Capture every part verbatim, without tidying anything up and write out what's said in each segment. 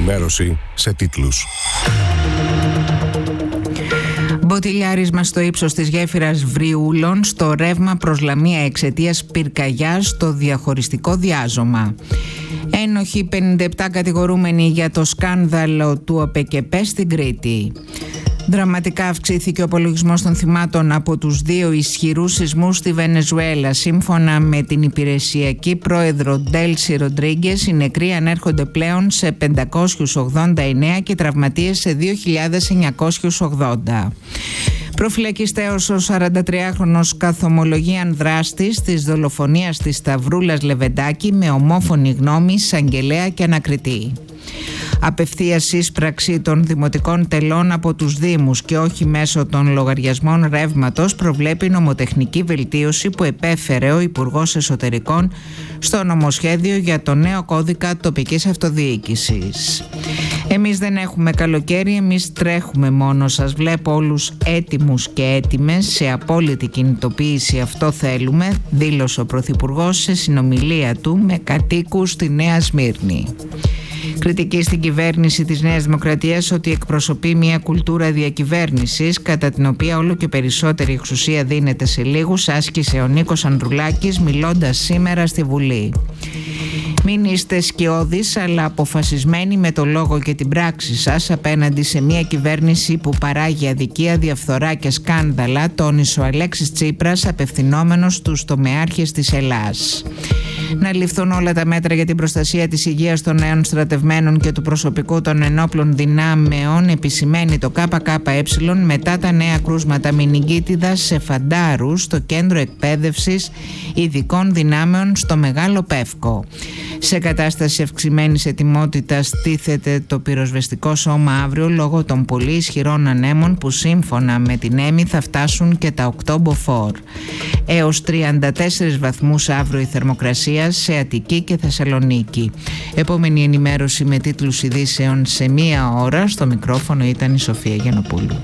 ενημέρωση σε τίτλους. Μποτιλιάρισμα στο ύψος της γέφυρας Βριούλων στο ρεύμα προς Λαμία εξαιτίας πυρκαγιάς στο διαχωριστικό διάζωμα. Ένοχοι πενήντα επτά κατηγορούμενοι για το σκάνδαλο του ΟΠΕΚΕΠΕ στην Κρήτη. Δραματικά αυξήθηκε ο απολογισμός των θυμάτων από τους δύο ισχυρούς σεισμούς στη Βενεζουέλα. Σύμφωνα με την υπηρεσιακή πρόεδρο Ντέλσι Ροντρίγκες, οι νεκροί ανέρχονται πλέον σε πεντακόσιους ογδόντα εννέα και τραυματίες σε δύο χιλιάδες εννιακόσιους ογδόντα. Προφυλακιστέος ο σαραντατριάχρονος καθομολογίαν δράστης της δολοφονίας της Σταυρούλας Λεβεντάκη με ομόφωνη γνώμη εισαγγελέα και ανακριτή. Απευθείας εισπράξη των δημοτικών τελών από τους Δήμους και όχι μέσω των λογαριασμών ρεύματος προβλέπει νομοτεχνική βελτίωση που επέφερε ο Υπουργός Εσωτερικών στο νομοσχέδιο για το νέο κώδικα τοπικής αυτοδιοίκησης. Εμείς δεν έχουμε καλοκαίρι, εμείς τρέχουμε μόνο. Σας βλέπω όλους έτοιμους και έτοιμες, σε απόλυτη κινητοποίηση αυτό θέλουμε, δήλωσε ο Πρωθυπουργός σε συνομιλία του με κατοίκους στη Νέα Σμύρνη. Κριτική στην κυβέρνηση της Νέας Δημοκρατίας ότι εκπροσωπεί μια κουλτούρα διακυβέρνησης κατά την οποία όλο και περισσότερη εξουσία δίνεται σε λίγους, άσκησε ο Νίκος Ανδρουλάκης μιλώντας σήμερα στη Βουλή. Μην είστε σκιώδεις αλλά αποφασισμένοι με το λόγο και την πράξη σας απέναντι σε μια κυβέρνηση που παράγει αδικία, διαφθορά και σκάνδαλα, τόνισε ο Αλέξης Τσίπρας απευθυνόμενος στους τομεάρχες της Ελλάς. Να ληφθούν όλα τα μέτρα για την προστασία της υγείας των νέων στρατευμένων και του προσωπικού των ενόπλων δυνάμεων, επισημαίνει το ΚΚΕ μετά τα νέα κρούσματα μηνυγκίτιδας σε φαντάρους στο κέντρο εκπαίδευσης ειδικών δυνάμεων στο Μεγάλο Πεύκο. Σε κατάσταση αυξημένης ετοιμότητας στήθεται το πυροσβεστικό σώμα αύριο λόγω των πολύ ισχυρών ανέμων που σύμφωνα με την ΕΜΗ θα φτάσουν και τα οκτώ μποφόρ. Έως τριάντα τέσσερις βαθμούς αύριο η θερμοκρασία σε Αττική και Θεσσαλονίκη. Επόμενη ενημέρωση με τίτλους ειδήσεων σε μία ώρα. Στο μικρόφωνο ήταν η Σοφία Γιαννοπούλου.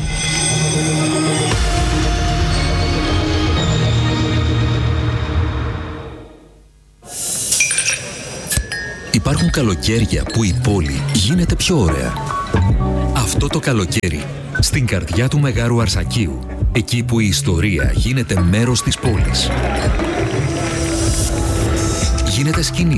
Υπάρχουν καλοκαίρια που η πόλη γίνεται πιο ωραία. Αυτό το καλοκαίρι, στην καρδιά του Μεγάρου Αρσακίου, εκεί που η ιστορία γίνεται μέρος της πόλης, γίνεται σκηνή